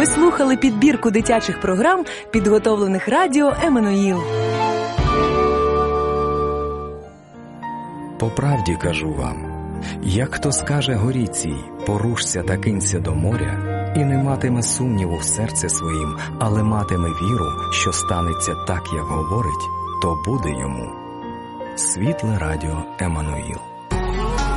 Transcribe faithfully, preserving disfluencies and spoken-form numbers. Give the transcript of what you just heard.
Ви слухали підбірку дитячих програм, підготовлених радіо «Еммануїл». По правді кажу вам, як хто скаже горі цій, порушся та кинься до моря, і не матиме сумніву в серці своїм, але матиме віру, що станеться так, як говорить, то буде йому. Світле радіо «Еммануїл».